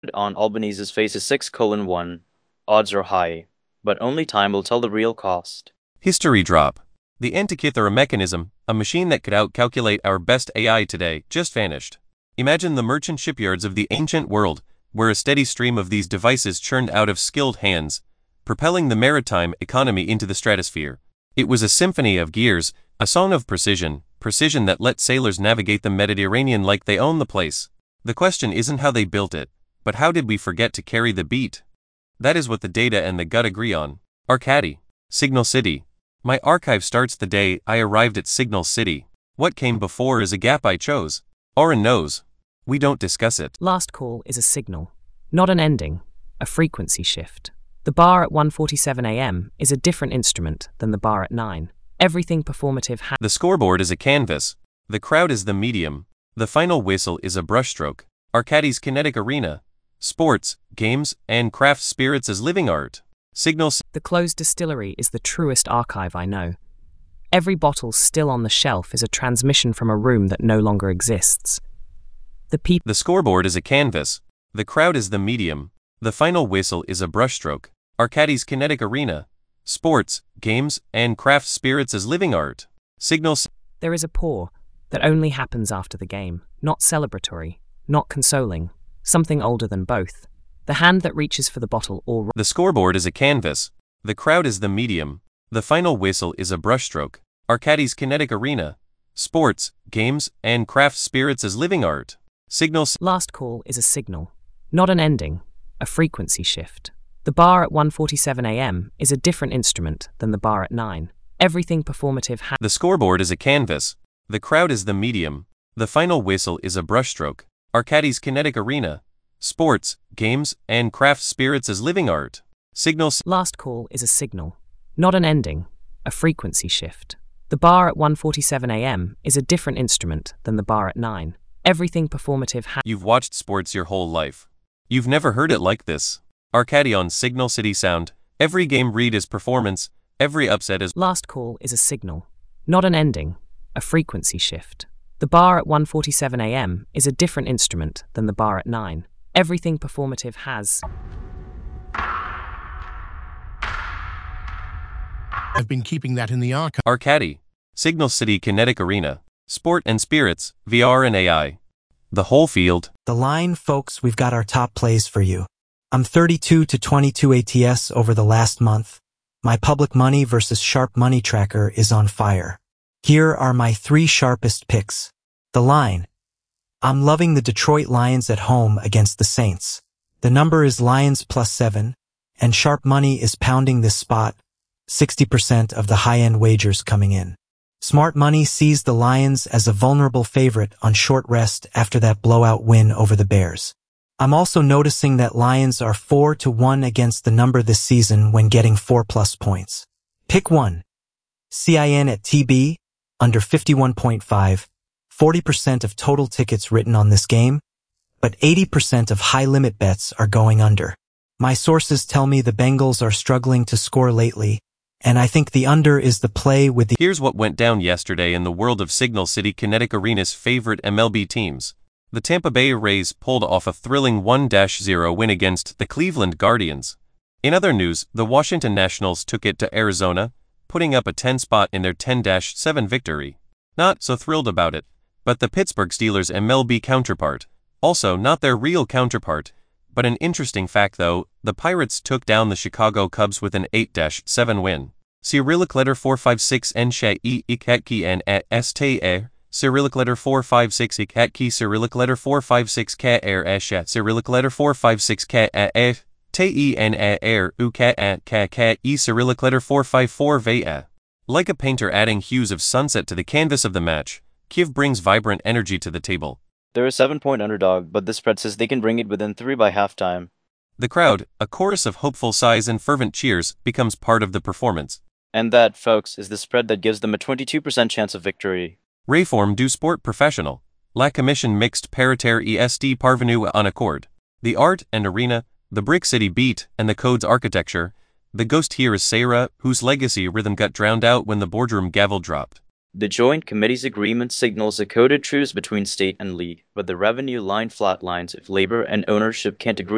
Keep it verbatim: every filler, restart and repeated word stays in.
On Albanese's phase is six colon one. Odds are high, but only time will tell the real cost. History drop. The Antikythera mechanism, a machine that could outcalculate our best A I today, just vanished. Imagine the merchant shipyards of the ancient world, where a steady stream of these devices churned out of skilled hands, propelling the maritime economy into the stratosphere. It was a symphony of gears, a song of precision, precision that let sailors navigate the Mediterranean like they own the place. The question isn't how they built it, but how did we forget to carry the beat? That is what the data and the gut agree on. Arcady. Signal City. My archive starts the day I arrived at Signal City. What came before is a gap I chose. Oren knows. We don't discuss it. Last call is a signal, not an ending, a frequency shift. The bar at one forty-seven a m is a different instrument than the bar at nine. Everything performative ha- The scoreboard is a canvas. The crowd is the medium. The final whistle is a brushstroke. Arcady's kinetic arena. Sports, games, and craft spirits as living art. Signal. The closed distillery is the truest archive I know. Every bottle still on the shelf is a transmission from a room that no longer exists. The people. The scoreboard is a canvas. The crowd is the medium. The final whistle is a brushstroke. Arcady's kinetic arena. Sports, games, and craft spirits as living art. Signal. There is a pour that only happens after the game, not celebratory, not consoling, something older than both. The hand that reaches for the bottle or... The scoreboard is a canvas. The crowd is the medium. The final whistle is a brushstroke. Arcady's kinetic arena. Sports, games, and craft spirits as living art. Signal. Last call is a signal, not an ending, a frequency shift. The bar at one forty-seven a m is a different instrument than the bar at nine. Everything performative ha- The scoreboard is a canvas. The crowd is the medium. The final whistle is a brushstroke. Arcady's kinetic arena. Sports, games, and craft spirits as living art. Signal. Last call is a signal, not an ending, a frequency shift. The bar at one forty-seven a m is a different instrument than the bar at nine. Everything performative ha- You've watched sports your whole life. You've never heard it like this. Arcady on Signal City Sound. Every game read is performance. Every upset is... Last call is a signal, not an ending, a frequency shift. The bar at one forty-seven a m is a different instrument than the bar at nine. Everything performative has... I've been keeping that in the archive. Arcady. Signal City Kinetic Arena. Sport and Spirits, V R and A I. The whole field. The line, folks, we've got our top plays for you. I'm thirty-two to twenty-two A T S over the last month. My public money versus sharp money tracker is on fire. Here are my three sharpest picks. The line. I'm loving the Detroit Lions at home against the Saints. The number is Lions plus seven, and sharp money is pounding this spot. sixty percent of the high-end wagers coming in. Smart money sees the Lions as a vulnerable favorite on short rest after that blowout win over the Bears. I'm also noticing that Lions are four to one against the number this season when getting four plus points. Pick one. C I N at T B, under fifty-one point five, forty percent of total tickets written on this game, but eighty percent of high-limit bets are going under. My sources tell me the Bengals are struggling to score lately, and I think the under is the play with the... Here's what went down yesterday in the world of Signal City Kinetic Arena's favorite M L B teams. The Tampa Bay Rays pulled off a thrilling one to zero win against the Cleveland Guardians. In other news, the Washington Nationals took it to Arizona, putting up a ten spot in their ten to seven victory. Not so thrilled about it, but the Pittsburgh Steelers' M L B counterpart, also not their real counterpart, but an interesting fact though, the Pirates took down the Chicago Cubs with an eight to seven win. Cyrillic letter four five six N Sh E Ikatki N S T A Cyrillic letter four five six Ikatki Cyrillic letter four five six K R Esh Cyrillic letter four five six K A T E N A R U K A K K E Cyrillic letter four five four V A. Like a painter adding hues of sunset to the canvas of the match, Kiev brings vibrant energy to the table. They're a seven-point underdog, but the spread says they can bring it within three by halftime. The crowd, a chorus of hopeful sighs and fervent cheers, becomes part of the performance. And that, folks, is the spread that gives them a twenty-two percent chance of victory. Rayform du sport professionnel. La commission mixed paritaire est parvenu en accord. The art and arena, the Brick City beat, and the code's architecture. The ghost here is Sarah, whose legacy rhythm got drowned out when the boardroom gavel dropped. The Joint Committee's agreement signals a coded truce between state and league, but the revenue line flatlines if labor and ownership can't agree